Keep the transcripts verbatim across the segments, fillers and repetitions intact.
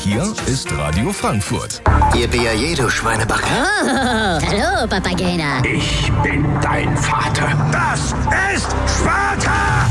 Hier ist Radio Frankfurt. Ihr B A J, du Schweinebacke. Oh, hallo, Papagena. Ich bin dein Vater. Das ist Sparta!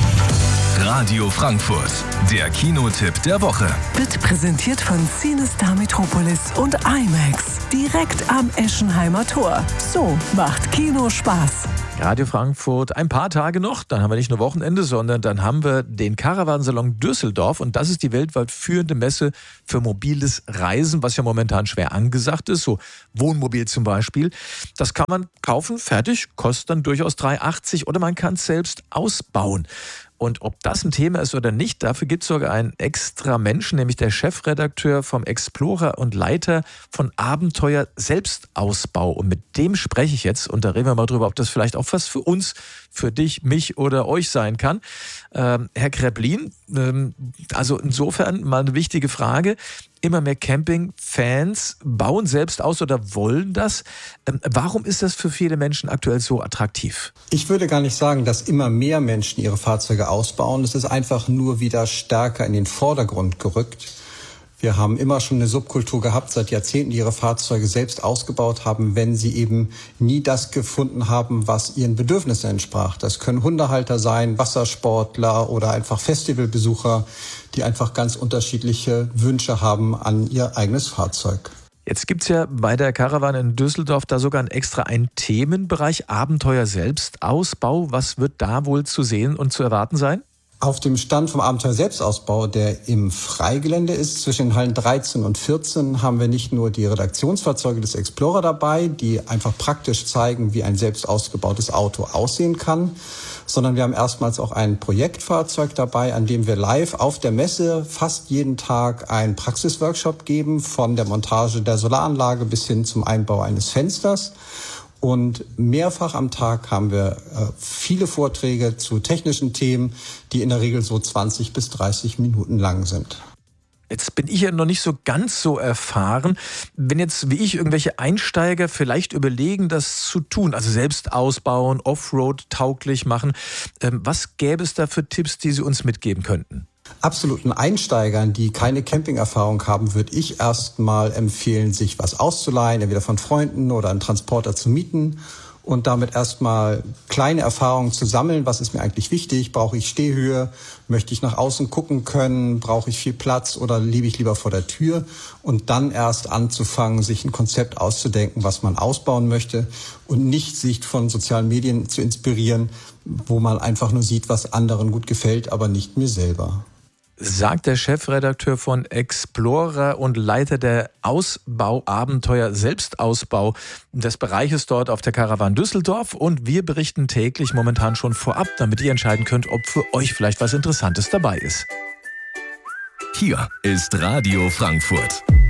Radio Frankfurt, der Kinotipp der Woche. Wird präsentiert von CineStar Metropolis und IMAX. Direkt am Eschenheimer Tor. So macht Kino Spaß. Radio Frankfurt, ein paar Tage noch, dann haben wir nicht nur Wochenende, sondern dann haben wir den Caravansalon Düsseldorf und das ist die weltweit führende Messe für mobiles Reisen, was ja momentan schwer angesagt ist, so Wohnmobil zum Beispiel. Das kann man kaufen, fertig, kostet dann durchaus drei Euro achtzig oder man kann es selbst ausbauen. Und ob das ein Thema ist oder nicht, dafür gibt es sogar einen extra Menschen, nämlich der Chefredakteur vom Explorer und Leiter von Abenteuer Selbstausbau. Und mit dem spreche ich jetzt und da reden wir mal drüber, ob das vielleicht auch was für uns, für dich, mich oder euch sein kann. Ähm, Herr Kreblin, ähm, also insofern mal eine wichtige Frage. Immer mehr Campingfans bauen selbst aus oder wollen das. Ähm, warum ist das für viele Menschen aktuell so attraktiv? Ich würde gar nicht sagen, dass immer mehr Menschen ihre Fahrzeuge ausbauen. Es ist einfach nur wieder stärker in den Vordergrund gerückt. Wir haben immer schon eine Subkultur gehabt, seit Jahrzehnten, die ihre Fahrzeuge selbst ausgebaut haben, wenn sie eben nie das gefunden haben, was ihren Bedürfnissen entsprach. Das können Hundehalter sein, Wassersportler oder einfach Festivalbesucher, die einfach ganz unterschiedliche Wünsche haben an ihr eigenes Fahrzeug. Jetzt gibt's ja bei der Caravan in Düsseldorf da sogar einen extra einen Themenbereich Abenteuer Selbstausbau. Was wird da wohl zu sehen und zu erwarten sein? Auf dem Stand vom Abenteuer Selbstausbau, der im Freigelände ist, zwischen den Hallen dreizehn und vierzehn, haben wir nicht nur die Redaktionsfahrzeuge des Explorer dabei, die einfach praktisch zeigen, wie ein selbst ausgebautes Auto aussehen kann, sondern wir haben erstmals auch ein Projektfahrzeug dabei, an dem wir live auf der Messe fast jeden Tag einen Praxisworkshop geben, von der Montage der Solaranlage bis hin zum Einbau eines Fensters. Und mehrfach am Tag haben wir äh, viele Vorträge zu technischen Themen, die in der Regel so zwanzig bis dreißig Minuten lang sind. Jetzt bin ich ja noch nicht so ganz so erfahren. Wenn jetzt wie ich irgendwelche Einsteiger vielleicht überlegen, das zu tun, also selbst ausbauen, Offroad tauglich machen, ähm, was gäbe es da für Tipps, die Sie uns mitgeben könnten? Absoluten Einsteigern, die keine Campingerfahrung haben, würde ich erstmal empfehlen, sich was auszuleihen, entweder von Freunden oder einen Transporter zu mieten und damit erstmal kleine Erfahrungen zu sammeln. Was ist mir eigentlich wichtig? Brauche ich Stehhöhe? Möchte ich nach außen gucken können? Brauche ich viel Platz oder lebe ich lieber vor der Tür? Und dann erst anzufangen, sich ein Konzept auszudenken, was man ausbauen möchte und nicht sich von sozialen Medien zu inspirieren, wo man einfach nur sieht, was anderen gut gefällt, aber nicht mir selber. Sagt der Chefredakteur von Explorer und Leiter der Ausbauabenteuer Selbstausbau des Bereiches dort auf der Caravan Düsseldorf. Und wir berichten täglich momentan schon vorab, damit ihr entscheiden könnt, ob für euch vielleicht was Interessantes dabei ist. Hier ist Radio Frankfurt.